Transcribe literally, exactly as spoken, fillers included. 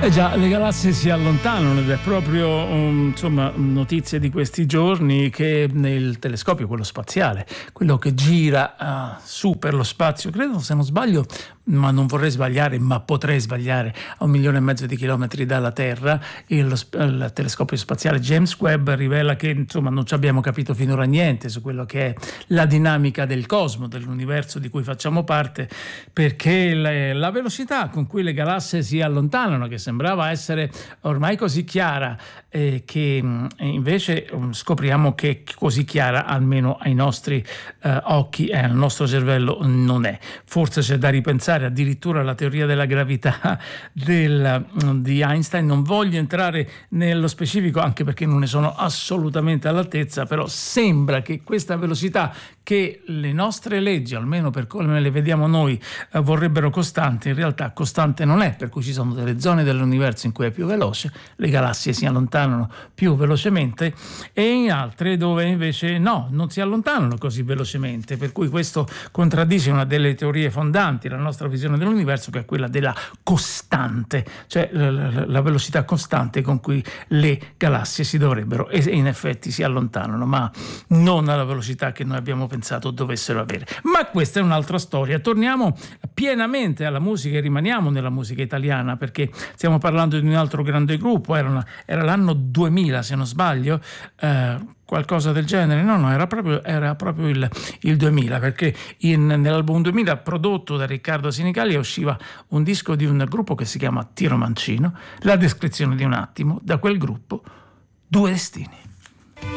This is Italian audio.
Eh già, le galassie si allontanano ed è proprio um, insomma notizie di questi giorni che nel telescopio, quello spaziale, quello che gira uh, su per lo spazio, credo, se non sbaglio, ma non vorrei sbagliare, ma potrei sbagliare, a un milione e mezzo di chilometri dalla Terra, il, il telescopio spaziale James Webb rivela che insomma non ci abbiamo capito finora niente su quello che è la dinamica del cosmo, dell'universo di cui facciamo parte, perché le, la velocità con cui le galassie si allontanano, che sembrava essere ormai così chiara, eh, che invece scopriamo che così chiara, almeno ai nostri eh, occhi e al nostro cervello, non è. Forse c'è da ripensare addirittura alla teoria della gravità del, di Einstein. Non voglio entrare nello specifico, anche perché non ne sono assolutamente all'altezza, però sembra che questa velocità che le nostre leggi, almeno per come le vediamo noi, eh, vorrebbero costante, in realtà costante non è, per cui ci sono delle zone dell'universo in cui è più veloce, le galassie si allontanano più velocemente, e in altre dove invece no, non si allontanano così velocemente, per cui questo contraddice una delle teorie fondanti la nostra visione dell'universo, che è quella della costante, cioè la, la velocità costante con cui le galassie si dovrebbero, e in effetti si allontanano, ma non alla velocità che noi abbiamo pensato dovessero avere. Ma questa è un'altra storia. Torniamo pienamente alla musica e rimaniamo nella musica italiana, perché stiamo parlando di un altro grande gruppo. Era, una, era l'anno duemila, se non sbaglio, eh, qualcosa del genere. No, no, era proprio, era proprio il, il duemila, perché in, nell'album duemila prodotto da Riccardo Sinicali usciva un disco di un gruppo che si chiama Tiro Mancino. La descrizione di un attimo: da quel gruppo, Due Destini.